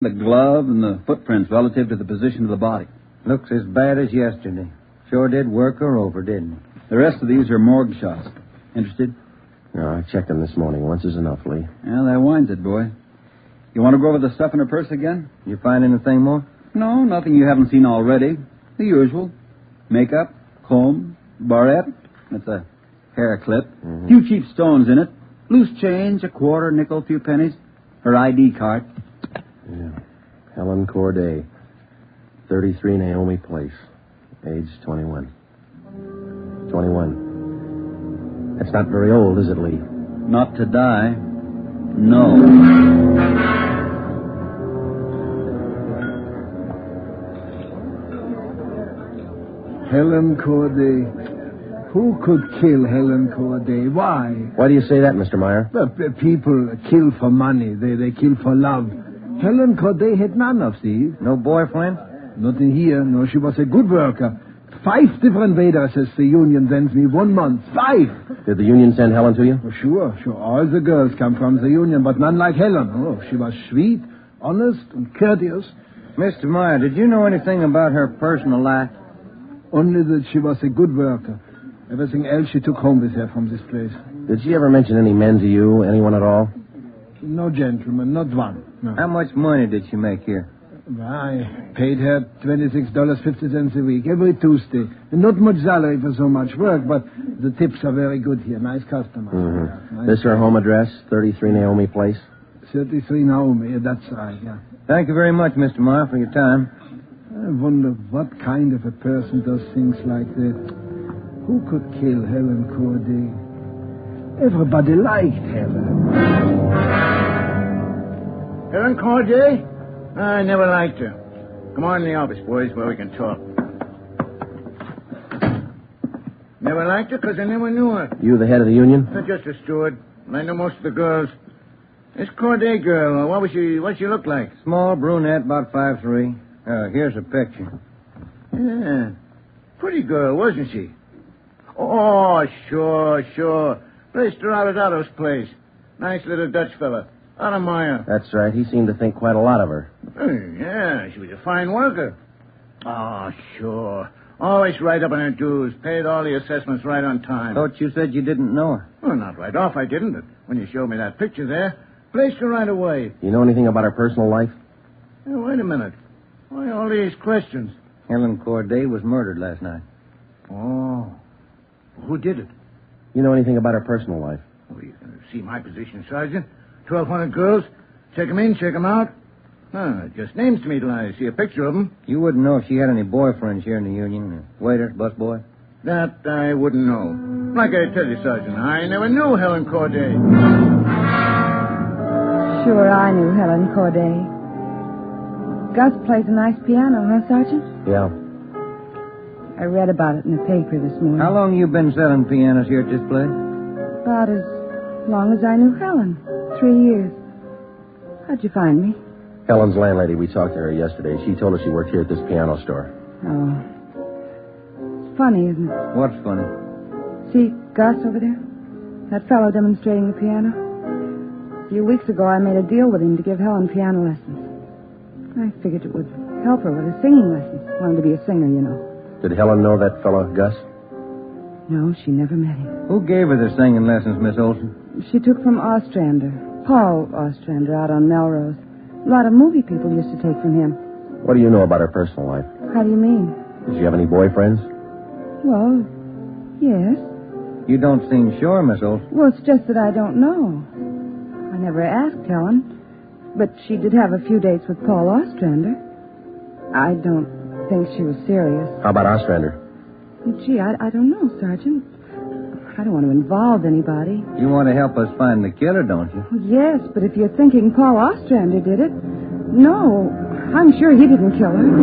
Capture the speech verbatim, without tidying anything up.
The glove and the footprints relative to the position of the body. Looks as bad as yesterday. Sure did work her over, didn't it? The rest of these are morgue shots. Interested? No, I checked them this morning. Once is enough, Lee. Yeah, that winds it, boy. You want to go over the stuff in her purse again? You find anything more? No, nothing you haven't seen already. The usual. Makeup, comb, barrette. That's a hair clip. Mm-hmm. Few cheap stones in it. Loose change, a quarter, nickel, few pennies. Her I D card. Yeah. Helen Corday. thirty-three Naomi Place. Age twenty-one. twenty-one. That's not very old, is it, Lee? Not to die. No. Helen Corday. Who could kill Helen Corday? Why? Why do you say that, Mister Meyer? The p- people kill for money. They they kill for love. Helen Corday had none of these. No boyfriend? Nothing here. No, she was a good worker. Five different waitresses the union sends me one month. Five. Did the union send Helen to you? Oh, sure, sure. All the girls come from the union, but none like Helen. Oh, she was sweet, honest, and courteous. Mister Meyer, did you know anything about her personal life? Only that she was a good worker. Everything else she took home with her from this place. Did she ever mention any men to you? Anyone at all? No gentleman, not one. No. How much money did she make here? I paid her twenty-six dollars and fifty cents a week, every Tuesday. And not much salary for so much work, but the tips are very good here. Nice customers. Mm-hmm. Nice This her home address, thirty-three Naomi Place? thirty-three Naomi, yeah, that's right, yeah. Thank you very much, Mister Meyer, for your time. I wonder what kind of a person does things like that. Who could kill Helen Corday? Everybody liked Helen. Helen Corday? I never liked her. Come on in the office, boys, where we can talk. Never liked her because I never knew her. You the head of the union? Not just a steward. I know most of the girls. This Corday girl, what was she? What she look like? Small brunette, about five three. Uh, here's a picture. Yeah, pretty girl, wasn't she? Oh, sure, sure. Placed her out at Otto's place. Nice little Dutch fella. Otto Meyer. That's right. He seemed to think quite a lot of her. Oh, yeah, she was a fine worker. Oh, sure. Always right up on her dues. Paid all the assessments right on time. Thought you said you didn't know her. Well, not right off, I didn't. But when you showed me that picture there, placed her right away. You know anything about her personal life? Hey, wait a minute. Why all these questions? Helen Corday was murdered last night. Oh. Who did it? You know anything about her personal life? Well, you can see my position, Sergeant. Twelve hundred girls. Check 'em in, check 'em out. Huh, just names to me till I see a picture of 'em. You wouldn't know if she had any boyfriends here in the union? Waiter, busboy? That I wouldn't know. Like I tell you, Sergeant, I never knew Helen Corday. Sure, I knew Helen Corday. Gus plays a nice piano, huh, Sergeant? Yeah. I read about it in the paper this morning. How long you been selling pianos here at this place? About as long as I knew Helen. Three years. How'd you find me? Helen's landlady, we talked to her yesterday. She told us she worked here at this piano store. Oh. It's funny, isn't it? What's funny? See Gus over there? That fellow demonstrating the piano? A few weeks ago, I made a deal with him to give Helen piano lessons. I figured it would help her with her singing lessons. Wanted to be a singer, you know. Did Helen know that fellow, Gus? No, she never met him. Who gave her the singing lessons, Miss Olson? She took from Ostrander. Paul Ostrander out on Melrose. A lot of movie people used to take from him. What do you know about her personal life? How do you mean? Does she have any boyfriends? Well, yes. You don't seem sure, Miss Olson. Well, it's just that I don't know. I never asked Helen. But she did have a few dates with Paul Ostrander. I don't think she was serious. How about Ostrander? Gee, I, I don't know, Sergeant. I don't want to involve anybody. You want to help us find the killer, don't you? Well, yes, but if you're thinking Paul Ostrander did it, no, I'm sure he didn't kill her.